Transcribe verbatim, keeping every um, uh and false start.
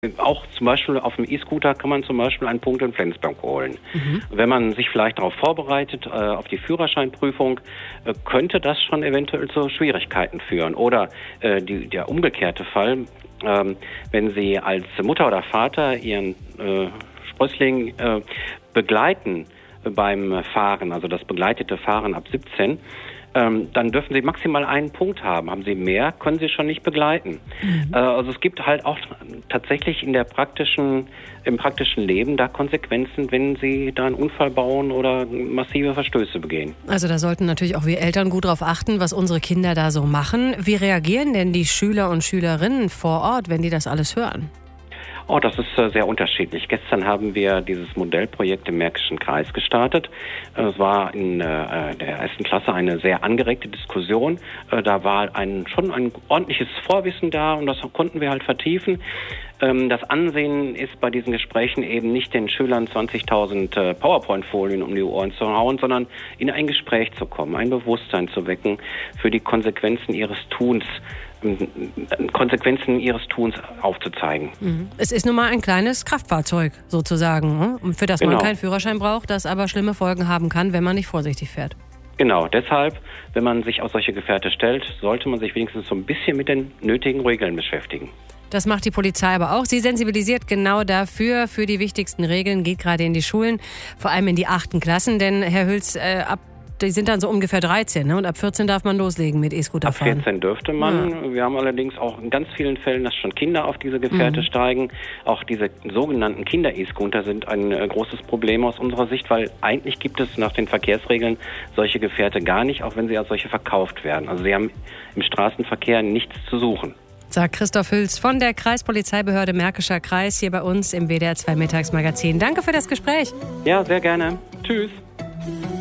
Auch zum Beispiel auf dem E-Scooter kann man zum Beispiel einen Punkt in Flensburg holen. Mhm. Wenn man sich vielleicht darauf vorbereitet, äh, auf die Führerscheinprüfung, äh, könnte das schon eventuell zu Schwierigkeiten führen. Oder äh, die, der umgekehrte Fall, ähm, wenn Sie als Mutter oder Vater Ihren äh, Sprössling äh, begleiten beim Fahren, also das begleitete Fahren ab siebzehn, Ähm, dann dürfen Sie maximal einen Punkt haben. Haben Sie mehr, können Sie schon nicht begleiten. Mhm. Äh, also es gibt halt auch tatsächlich in der praktischen, im praktischen Leben da Konsequenzen, wenn Sie da einen Unfall bauen oder massive Verstöße begehen. Also da sollten natürlich auch wir Eltern gut drauf achten, was unsere Kinder da so machen. Wie reagieren denn die Schüler und Schülerinnen vor Ort, wenn die das alles hören? Oh, das ist äh, sehr unterschiedlich. Gestern haben wir dieses Modellprojekt im Märkischen Kreis gestartet. Äh, es war in äh, der ersten Klasse eine sehr angeregte Diskussion. Äh, da war ein, schon ein ordentliches Vorwissen da und das konnten wir halt vertiefen. Ähm, das Ansehen ist bei diesen Gesprächen eben nicht den Schülern zwanzigtausend äh, PowerPoint-Folien um die Ohren zu hauen, sondern in ein Gespräch zu kommen, ein Bewusstsein zu wecken für die Konsequenzen ihres Tuns. Konsequenzen ihres Tuns aufzuzeigen. Es ist nun mal ein kleines Kraftfahrzeug sozusagen, für das genau. man keinen Führerschein braucht, das aber schlimme Folgen haben kann, wenn man nicht vorsichtig fährt. Genau, deshalb, wenn man sich auf solche Gefährte stellt, sollte man sich wenigstens so ein bisschen mit den nötigen Regeln beschäftigen. Das macht die Polizei aber auch. Sie sensibilisiert genau dafür, für die wichtigsten Regeln, geht gerade in die Schulen, vor allem in die achten Klassen, denn Herr Hüls, äh, ab die sind dann so ungefähr dreizehn, ne? Und ab vierzehn darf man loslegen mit E-Scooter fahren. Ab vierzehn dürfte man. Ja. Wir haben allerdings auch in ganz vielen Fällen, dass schon Kinder auf diese Gefährte mhm. steigen. Auch diese sogenannten Kinder-E-Scooter sind ein äh, großes Problem aus unserer Sicht, weil eigentlich gibt es nach den Verkehrsregeln solche Gefährte gar nicht, auch wenn sie als solche verkauft werden. Also sie haben im Straßenverkehr nichts zu suchen. Sagt Christoph Hüls von der Kreispolizeibehörde Märkischer Kreis hier bei uns im W D R zwei Mittagsmagazin. Danke für das Gespräch. Ja, sehr gerne. Tschüss.